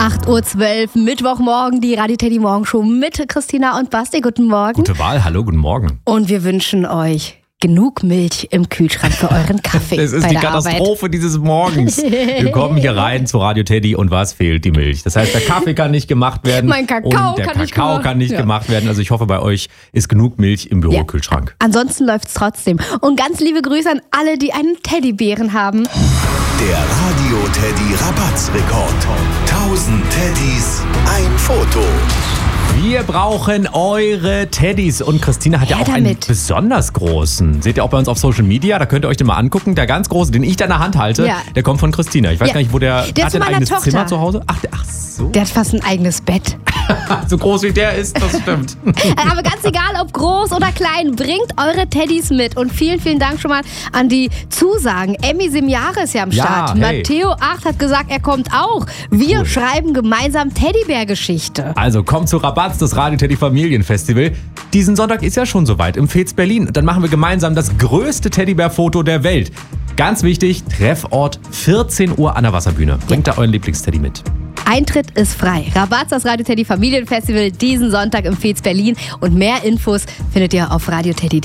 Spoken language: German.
8:12 Uhr, Mittwochmorgen, die Radio Teddy Morgenshow mit Christina und Basti. Guten Morgen. Gute Wahl, hallo, guten Morgen. Und wir wünschen euch genug Milch im Kühlschrank für euren Kaffee. Es ist bei die der Katastrophe dieses Morgens. Wir kommen hier rein zu Radio Teddy und was fehlt? Die Milch. Das heißt, der Kaffee kann nicht gemacht werden. Mein Kakao und der kann Kakao kann nicht gemacht werden. Also ich hoffe, bei euch ist genug Milch im Bürokühlschrank. Ansonsten läuft's trotzdem. Und ganz liebe Grüße an alle, die einen Teddybären haben. Der Radio Teddy Rabattsrekord. 1000 Teddys, ein Foto. Wir brauchen eure Teddys und Christina hat ja auch einen besonders großen. Seht ihr auch bei uns auf Social Media, da könnt ihr euch den mal angucken. Der ganz große, den ich da in der Hand halte, der kommt von Christina. Ich weiß gar nicht, wo der hat ein eigenes Zimmer zu Hause. Ach so. Der hat fast ein eigenes Bett. So groß wie der ist, das stimmt. Aber ganz egal, ob groß oder klein, bringt eure Teddys mit. Und vielen, vielen Dank schon mal an die Zusagen. Emmy Simjare ist ja am Start. Hey. Matteo 8 hat gesagt, er kommt auch. Wir schreiben gemeinsam Teddybär-Geschichte. Also kommt zu Rabatz, das Radio Teddy Familienfestival. Diesen Sonntag ist ja schon soweit im Fez Berlin. Dann machen wir gemeinsam das größte Teddybär-Foto der Welt. Ganz wichtig, Treffort 14 Uhr an der Wasserbühne. Bringt da euren Lieblingsteddy mit. Eintritt ist frei. Rabatz, das Radio Teddy Familienfestival diesen Sonntag im Fez Berlin. Und mehr Infos findet ihr auf radioteddy.de.